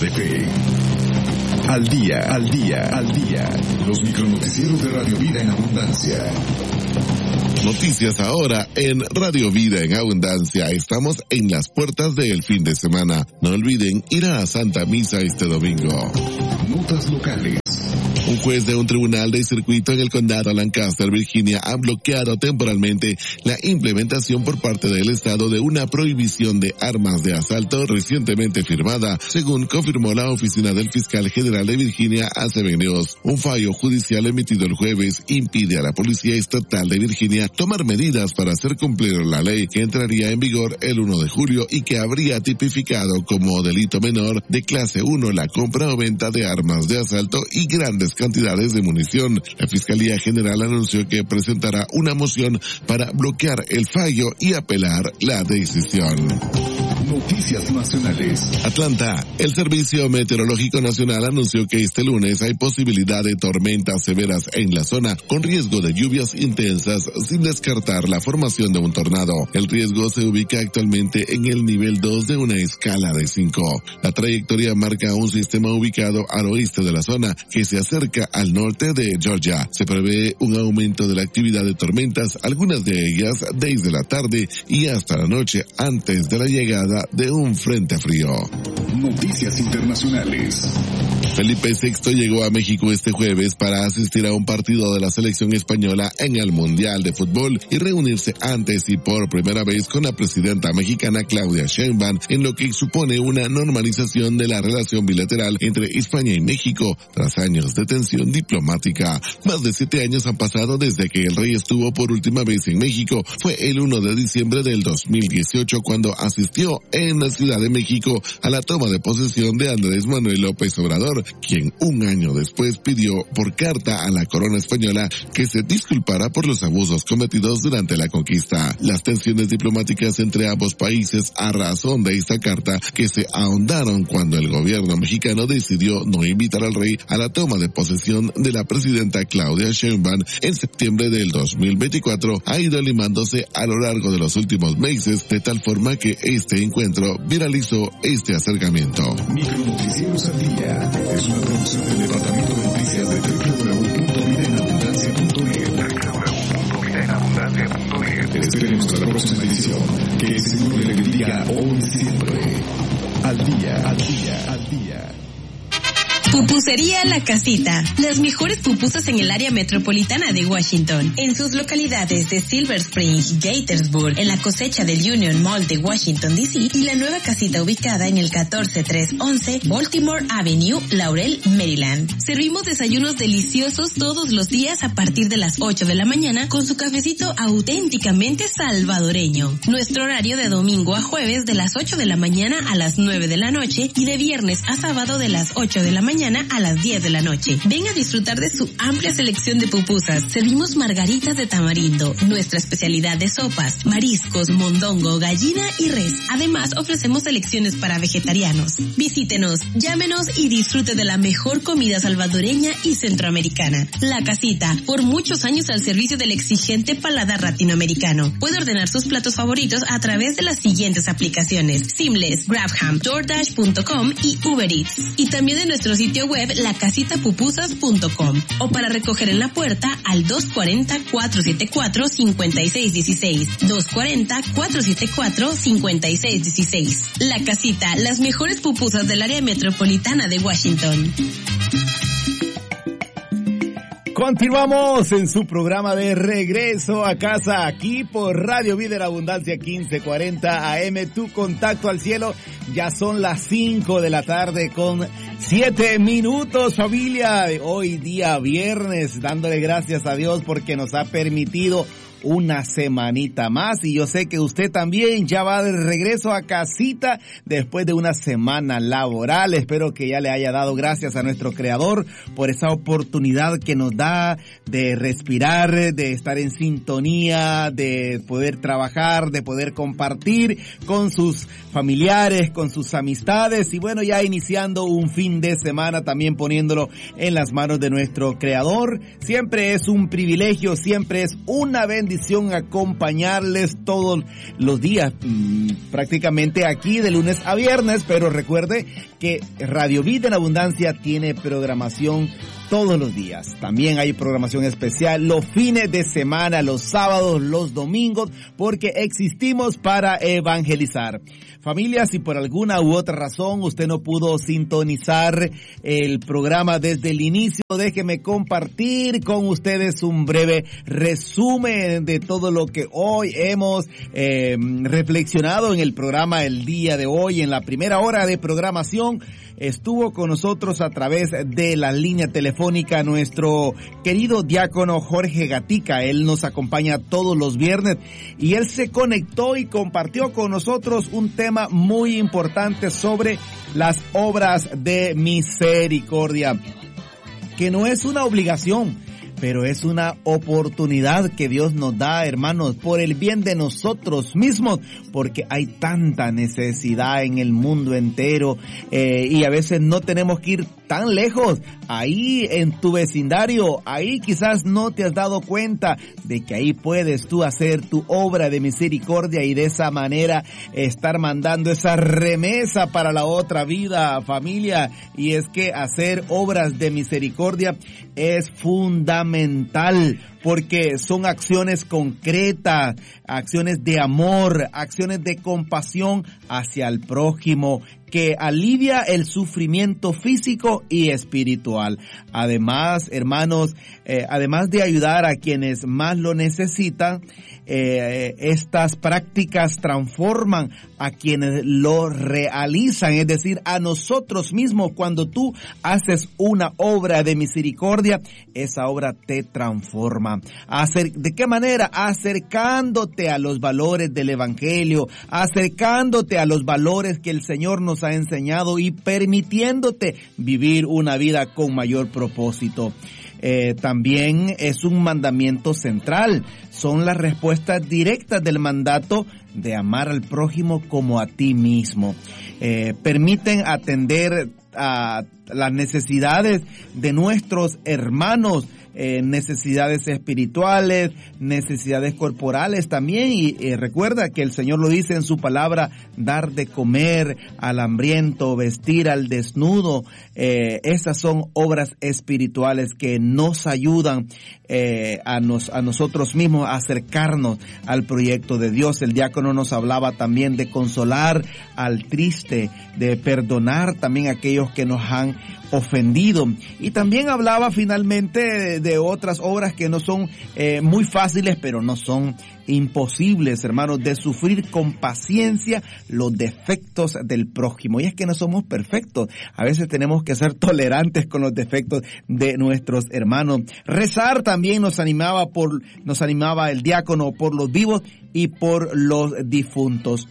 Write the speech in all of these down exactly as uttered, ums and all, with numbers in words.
de fe. Al día, al día, al día. Los micronoticieros de Radio Vida en Abundancia. Noticias ahora en Radio Vida en Abundancia. Estamos en las puertas del fin de semana. No olviden ir a Santa Misa este domingo. Notas locales. Un juez de un tribunal de circuito en el condado Lancaster, Virginia, ha bloqueado temporalmente la implementación por parte del Estado de una prohibición de armas de asalto recientemente firmada, según confirmó la oficina del fiscal general de Virginia a Seven News. Un fallo judicial emitido el jueves impide a la Policía Estatal de Virginia tomar medidas para hacer cumplir la ley que entraría en vigor el primero de julio y que habría tipificado como delito menor de clase uno la compra o venta de armas de asalto y grandes cantidades de munición. La Fiscalía General anunció que presentará una moción para bloquear el fallo y apelar la decisión. Noticias nacionales. Atlanta. El Servicio Meteorológico Nacional anunció que este lunes hay posibilidad de tormentas severas en la zona, con riesgo de lluvias intensas, sin descartar la formación de un tornado. El riesgo se ubica actualmente en el nivel dos de una escala de cinco. La trayectoria marca un sistema ubicado al oeste de la zona, que se acerca al norte de Georgia. Se prevé un aumento de la actividad de tormentas, algunas de ellas desde la tarde y hasta la noche, antes de la llegada de un frente frío. Noticias internacionales. Felipe sexto llegó a México este jueves para asistir a un partido de la selección española en el Mundial de Fútbol y reunirse antes y por primera vez con la presidenta mexicana Claudia Sheinbaum, en lo que supone una normalización de la relación bilateral entre España y México tras años de tensión diplomática. Más de siete años han pasado desde que el rey estuvo por última vez en México. Fue el primero de diciembre del dos mil dieciocho cuando asistió en la Ciudad de México a la toma de posesión de Andrés Manuel López Obrador, quien un año después pidió por carta a la corona española que se disculpara por los abusos cometidos durante la conquista. Las tensiones diplomáticas entre ambos países a razón de esta carta que se ahondaron cuando el gobierno mexicano decidió no invitar al rey a la toma de posesión de la presidenta Claudia Sheinbaum en septiembre del dos mil veinticuatro ha ido limándose a lo largo de los últimos meses, de tal forma que este encuentro viralizó este acercamiento. Micronoticieros al día es una producción del Departamento de Noticias de doble u doble u doble u punto vida en abundancia punto net. doble u doble u doble u punto vida en abundancia punto net. Te esperemos a la próxima edición. Que el Señor le bendiga hoy y siempre. Al día, al día, al día. Pupusería La Casita. Las mejores pupusas en el área metropolitana de Washington. En sus localidades de Silver Spring, Gaithersburg, en la cosecha del Union Mall de Washington, D C y la nueva casita ubicada en el catorce trescientos once Baltimore Avenue, Laurel, Maryland. Servimos desayunos deliciosos todos los días a partir de las ocho de la mañana con su cafecito auténticamente salvadoreño. Nuestro horario de domingo a jueves de las ocho de la mañana a las nueve de la noche y de viernes a sábado de las ocho de la mañana a las diez de la noche. Ven a disfrutar de su amplia selección de pupusas. Servimos margaritas de tamarindo, nuestra especialidad de sopas, mariscos, mondongo, gallina y res. Además, ofrecemos selecciones para vegetarianos. Visítenos, llámenos y disfrute de la mejor comida salvadoreña y centroamericana. La Casita, por muchos años al servicio del exigente paladar latinoamericano. Puede ordenar sus platos favoritos a través de las siguientes aplicaciones: Seamless, GrabHam, DoorDash punto com y Uber Eats. Y también de nuestro sitio web la casita pupusas punto com o para recoger en la puerta al dos cuatro cero, cuatro siete cuatro, cinco seis uno seis, dos cuatro cero, cuatro siete cuatro, cinco seis uno seis. La Casita, las mejores pupusas del área metropolitana de Washington. Continuamos en su programa de regreso a casa, aquí por Radio Vida en Abundancia quince cuarenta A M, tu contacto al cielo. Ya son las cinco de la tarde con siete minutos, familia. Hoy día viernes, dándole gracias a Dios porque nos ha permitido una semanita más, y yo sé que usted también ya va de regreso a casita después de una semana laboral. Espero que ya le haya dado gracias a nuestro Creador por esa oportunidad que nos da de respirar, de estar en sintonía, de poder trabajar, de poder compartir con sus familiares, con sus amistades, y bueno, ya iniciando un fin de semana también poniéndolo en las manos de nuestro Creador. Siempre es un privilegio, siempre es una bendición bendición acompañarles todos los días, mmm, prácticamente aquí de lunes a viernes, pero recuerde que Radio Vida en Abundancia tiene programación todos los días. También hay programación especial los fines de semana, los sábados, los domingos, porque existimos para evangelizar. Familia, si por alguna u otra razón usted no pudo sintonizar el programa desde el inicio, déjeme compartir con ustedes un breve resumen de todo lo que hoy hemos eh, reflexionado en el programa el día de hoy. En la primera hora de programación estuvo con nosotros a través de la línea telefónica nuestro querido diácono Jorge Gatica. Él nos acompaña todos los viernes y él se conectó y compartió con nosotros un tema muy importante sobre las obras de misericordia, que no es una obligación, pero es una oportunidad que Dios nos da, hermanos, por el bien de nosotros mismos, porque hay tanta necesidad en el mundo entero eh, y a veces no tenemos que ir tan lejos. Ahí en tu vecindario, ahí quizás no te has dado cuenta de que ahí puedes tú hacer tu obra de misericordia y de esa manera estar mandando esa remesa para la otra vida, familia. Y es que hacer obras de misericordia es fundamental, porque son acciones concretas, acciones de amor, acciones de compasión hacia el prójimo, que alivia el sufrimiento físico y espiritual. Además, hermanos, eh, además de ayudar a quienes más lo necesitan, eh, estas prácticas transforman a quienes lo realizan, es decir, a nosotros mismos. Cuando tú haces una obra de misericordia, esa obra te transforma. Hacer, ¿de qué manera? Acercándote a los valores del Evangelio, acercándote a los valores que el Señor nos ha enseñado y permitiéndote vivir una vida con mayor propósito. Eh, también es un mandamiento central. Son las respuestas directas del mandato de amar al prójimo como a ti mismo. Eh, permiten atender a las necesidades de nuestros hermanos, eh, necesidades espirituales, necesidades corporales también. Y eh, recuerda que el Señor lo dice en su palabra: dar de comer al hambriento, vestir al desnudo. Eh, esas son obras espirituales que nos ayudan eh, a, nos, a nosotros mismos a acercarnos al proyecto de Dios. El diácono nos hablaba también de consolar al triste, de perdonar también a aquellos que nos han ofendido, y también hablaba finalmente de, de otras obras que no son eh, muy fáciles, pero no son imposibles, hermanos, de sufrir con paciencia los defectos del prójimo. Y es que no somos perfectos, a veces tenemos que ser tolerantes con los defectos de nuestros hermanos. Rezar también nos animaba por, nos animaba el diácono por los vivos y por los difuntos.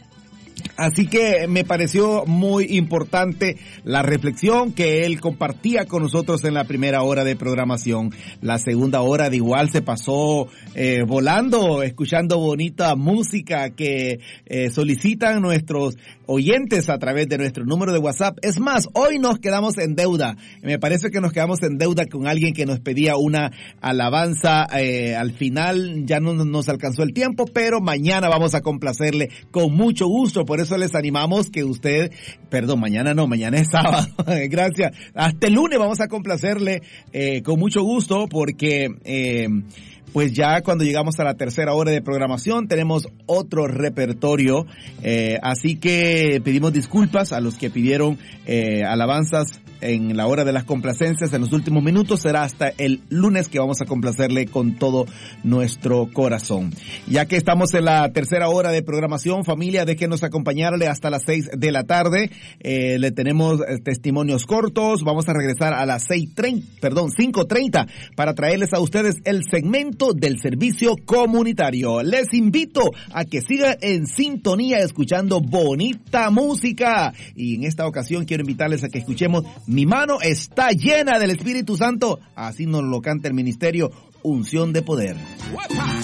Así que me pareció muy importante la reflexión que él compartía con nosotros en la primera hora de programación. La segunda hora de igual se pasó eh, volando, escuchando bonita música que eh, solicitan nuestros oyentes a través de nuestro número de WhatsApp. Es más, hoy nos quedamos en deuda. Me parece que nos quedamos en deuda con alguien que nos pedía una alabanza. Eh, al final ya no nos alcanzó el tiempo, pero mañana vamos a complacerle con mucho gusto. Por eso les animamos que usted, perdón, mañana no, mañana es sábado, gracias, hasta el lunes vamos a complacerle eh, con mucho gusto, porque eh, pues ya cuando llegamos a la tercera hora de programación tenemos otro repertorio, eh, así que pedimos disculpas a los que pidieron eh, alabanzas en la hora de las complacencias en los últimos minutos. Será hasta el lunes que vamos a complacerle con todo nuestro corazón. Ya que estamos en la tercera hora de programación, familia, déjenos acompañarle hasta las seis de la tarde. Eh, le tenemos testimonios cortos. Vamos a regresar a las seis treinta, perdón, cinco treinta para traerles a ustedes el segmento del servicio comunitario. Les invito a que sigan en sintonía escuchando bonita música. Y en esta ocasión quiero invitarles a que escuchemos Mi mano está llena del Espíritu Santo. Así nos lo canta el ministerio Unción de Poder.